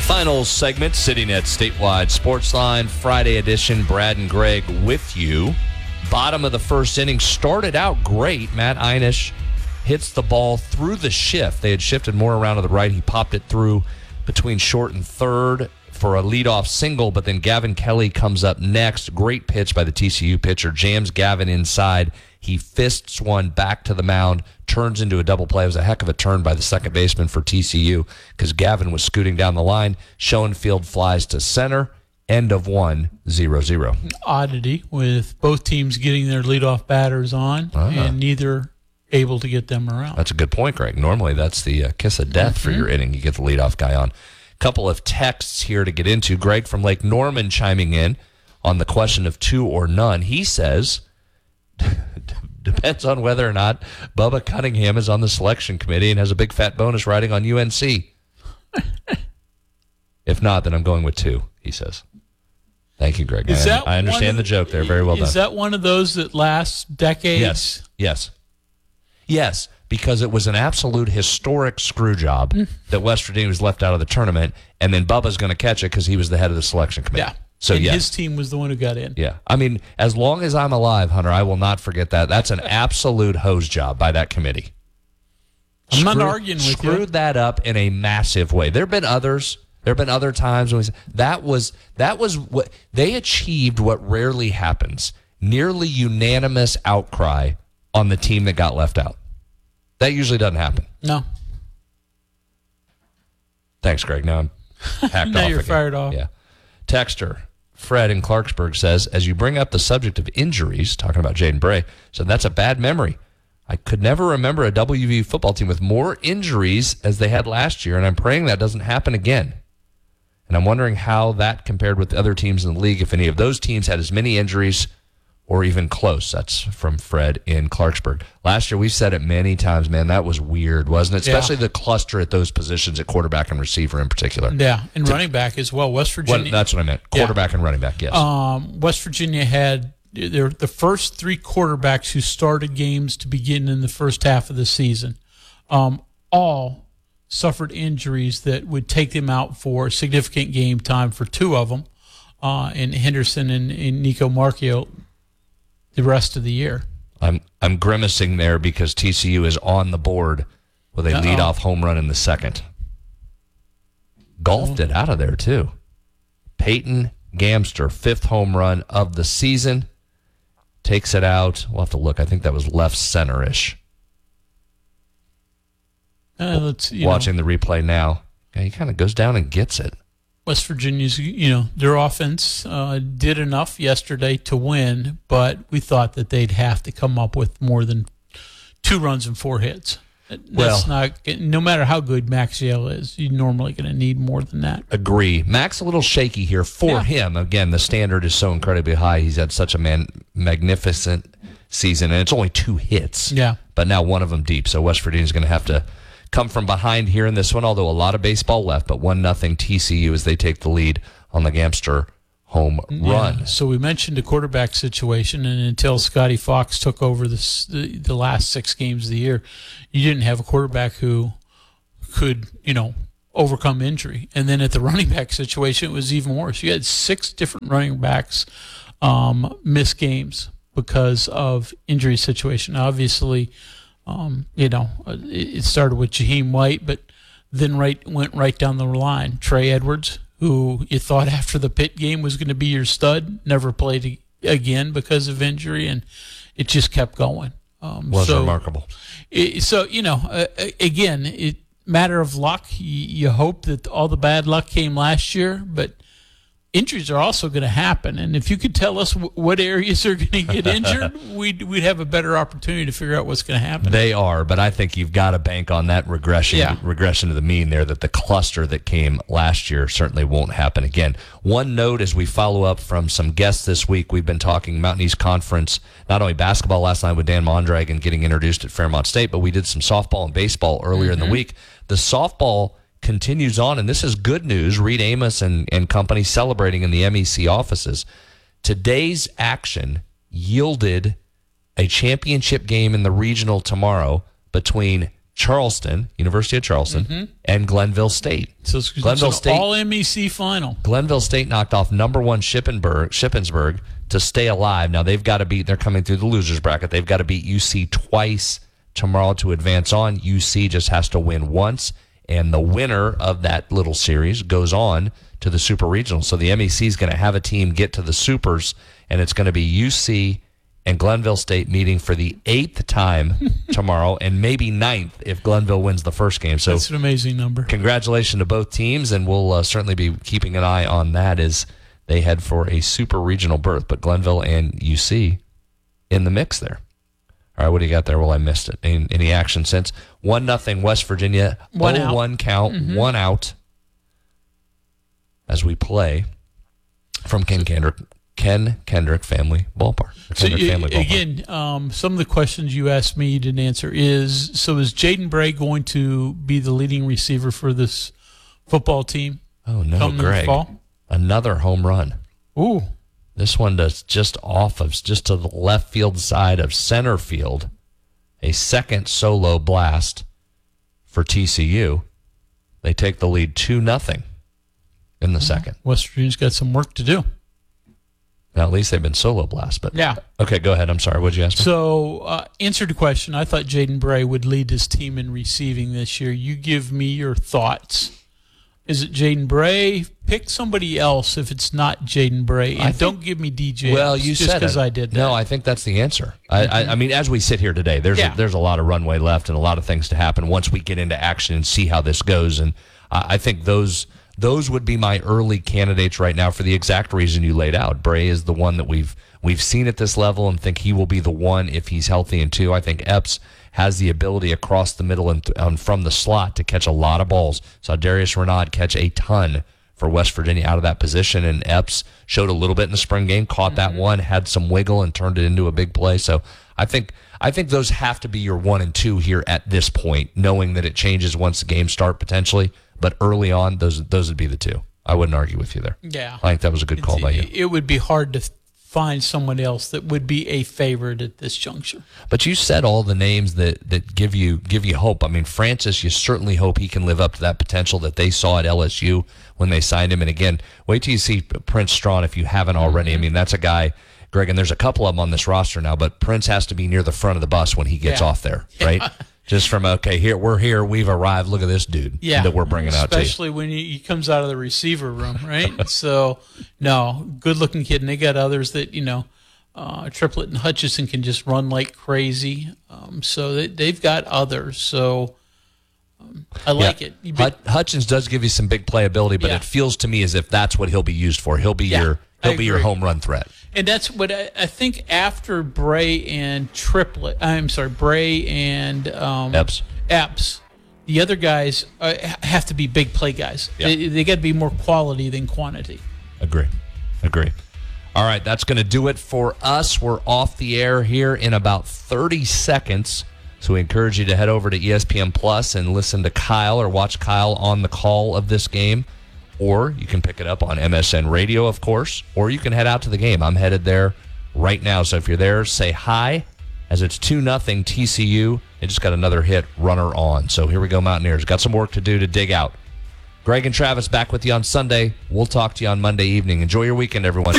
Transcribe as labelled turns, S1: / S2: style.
S1: Final segment, CityNet Statewide Sports Line, Friday edition. Brad and Greg with you. Bottom of the first inning started out great. Matt Einish hits the ball through the shift. They had shifted more around to the right. He popped it through between short and third for a leadoff single, but then Gavin Kelly comes up next. Great pitch by the TCU pitcher. Jams Gavin inside. He fists one back to the mound, turns into a double play. It was a heck of a turn by the second baseman for TCU because Gavin was scooting down the line. Schoenfield flies to center. End of 1-0-0.
S2: Oddity with both teams getting their leadoff batters on and neither able to get them around.
S1: That's a good point, Greg. Normally that's the kiss of death for your inning. You get the leadoff guy on. Couple of texts here to get into. Greg from Lake Norman chiming in on the question of two or none. He says, depends on whether or not Bubba Cunningham is on the selection committee and has a big fat bonus riding on UNC. If not, then I'm going with two, he says. Thank you, Greg. I understand the joke there. Very well done.
S2: Is that one of those that lasts decades?
S1: Yes, because it was an absolute historic screw job that West Virginia was left out of the tournament, and then Bubba's going to catch it because he was the head of the selection committee.
S2: Yeah. So his team was the one who got in.
S1: Yeah. I mean, as long as I'm alive, Hunter, I will not forget that. That's an absolute hose job by that committee.
S2: I'm not arguing with you.
S1: Screwed that up in a massive way. There have been others. There have been other times when that was what they achieved. What rarely happens: nearly unanimous outcry on the team that got left out. That usually doesn't happen.
S2: No.
S1: Thanks, Greg. Now I'm hacked
S2: now
S1: off
S2: you're
S1: again.
S2: fired off.
S1: Yeah. Texter Fred in Clarksburg says, as you bring up the subject of injuries, talking about Jaden Bray, so that's a bad memory. I could never remember a WVU football team with more injuries as they had last year, and I'm praying that doesn't happen again. And I'm wondering how that compared with the other teams in the league, if any of those teams had as many injuries or even close. That's from Fred in Clarksburg. Last year, we've said it many times, man, that was weird, wasn't it? Especially the cluster at those positions at quarterback and receiver in particular.
S2: Yeah, and running back as well. West Virginia.
S1: That's what I meant. Quarterback and running back, yes.
S2: West Virginia had the first three quarterbacks who started games to begin in the first half of the season. All suffered injuries that would take them out for significant game time for two of them, in Henderson and Nico Marchio, the rest of the year.
S1: I'm grimacing there because TCU is on the board with a leadoff home run in the second. Golfed it out of there, too. Peyton Gamster, fifth home run of the season. Takes it out. We'll have to look. I think that was left center-ish. Watching the replay now. He kind of goes down and gets it.
S2: West Virginia's, their offense did enough yesterday to win, but we thought that they'd have to come up with more than 2 runs and 4 hits. That's no matter how good Maxiell is, you're normally going to need more than that.
S1: Agree. Max a little shaky here for him. Again, the standard is so incredibly high. He's had such a magnificent season, and it's only 2 hits.
S2: Yeah.
S1: But now one of them deep, so West Virginia's going to have to come from behind here in this one, although a lot of baseball left, but 1-0 TCU as they take the lead on the Gamster home run.
S2: So we mentioned the quarterback situation, and until Scotty Fox took over the last 6 games of the year, you didn't have a quarterback who could, overcome injury. And then at the running back situation, it was even worse. You had 6 different running backs miss games because of injury situation. Obviously, it started with Jaheim White, but then went right down the line. Trey Edwards, who you thought after the Pitt game was going to be your stud, never played again because of injury, and it just kept going.
S1: Remarkable.
S2: Again, matter of luck. You hope that all the bad luck came last year, but injuries are also going to happen, and if you could tell us what areas are going to get injured, we'd have a better opportunity to figure out what's going to happen.
S1: They are, but I think you've got to bank on that regression to the mean there, that the cluster that came last year certainly won't happen again. One note as we follow up from some guests this week, we've been talking Mountain East Conference, not only basketball last night with Dan Mondragon getting introduced at Fairmont State, but we did some softball and baseball earlier in the week. The softball continues on, and this is good news. Reed Amos and company celebrating in the MEC offices. Today's action yielded a championship game in the regional tomorrow between Charleston, University of Charleston, and Glenville State.
S2: So it's
S1: Glenville
S2: an
S1: State,
S2: all MEC final.
S1: Glenville State knocked off number 1 Shippensburg to stay alive. Now they've got to beat, they're coming through the losers bracket. They've got to beat UC twice tomorrow to advance on. UC just has to win once, and the winner of that little series goes on to the Super Regional. So the MEC is going to have a team get to the Supers, and it's going to be UC and Glenville State meeting for the 8th time tomorrow, and maybe 9th if Glenville wins the first game. So
S2: that's an amazing number.
S1: Congratulations to both teams, and we'll certainly be keeping an eye on that as they head for a Super Regional berth. But Glenville and UC in the mix there. All right, what do you got there? Well, I missed it. Any action since? 1-0 West Virginia. 0-1 count, 1 out as we play from Ken Kendrick Family Ballpark.
S2: Again, some of the questions you asked me you didn't answer is Jaden Bray going to be the leading receiver for this football team?
S1: Oh, no, Greg.
S2: Fall?
S1: Another home run.
S2: Ooh.
S1: This one does just to the left field side of center field. A second solo blast for TCU. They take the lead 2-0 in the second.
S2: West Virginia's got some work to do.
S1: Now, at least they've been solo blast. But
S2: yeah.
S1: Okay, go ahead. I'm sorry. What did you ask me?
S2: So, answer to question. I thought Jaden Bray would lead his team in receiving this year. You give me your thoughts. Is it Jaden Bray? Pick somebody else if it's not Jaden Bray. And don't give me DJ.
S1: Well, you
S2: just
S1: said
S2: because
S1: it.
S2: I did that.
S1: No, I think that's the answer. I mean, as we sit here today, there's a lot of runway left and a lot of things to happen once we get into action and see how this goes. And I think those would be my early candidates right now for the exact reason you laid out. Bray is the one that we've seen at this level and think he will be the one if he's healthy. And 2, I think Epps has the ability across the middle and from the slot to catch a lot of balls. Saw Darius Renaud catch a ton for West Virginia out of that position, and Epps showed a little bit in the spring game, caught that one, had some wiggle, and turned it into a big play. So I think those have to be your 1 and 2 here at this point, knowing that it changes once the games start potentially. But early on, those would be the 2. I wouldn't argue with you there.
S2: Yeah.
S1: I think that was a good call by you.
S2: It would be hard to find someone else that would be a favorite at this juncture.
S1: But you said all the names that give you hope. I mean, Francis, you certainly hope he can live up to that potential that they saw at LSU when they signed him. And again, wait till you see Prince Strawn if you haven't already. I mean, that's a guy, Greg, and there's a couple of them on this roster now, but Prince has to be near the front of the bus when he gets off there, right? Just from, we're here, we've arrived, look at this dude that we're bringing out to you.
S2: Especially when he comes out of the receiver room, right? So, no, good-looking kid. And they got others that, Triplett and Hutchinson can just run like crazy. So they've got others. So I like it.
S1: Hutchins does give you some big playability, but it feels to me as if that's what he'll be used for. He'll be your home run threat.
S2: And that's what I think after Bray and Bray and Epps, the other guys have to be big play guys. Yeah. They got to be more quality than quantity.
S1: Agree. All right, that's going to do it for us. We're off the air here in about 30 seconds. So we encourage you to head over to ESPN Plus and listen to Kyle or watch Kyle on the call of this game. Or you can pick it up on MSN Radio, of course, or you can head out to the game. I'm headed there right now. So if you're there, say hi, as it's 2-0 TCU. They just got another hit, runner on. So here we go, Mountaineers. Got some work to do to dig out. Greg and Travis back with you on Sunday. We'll talk to you on Monday evening. Enjoy your weekend, everyone.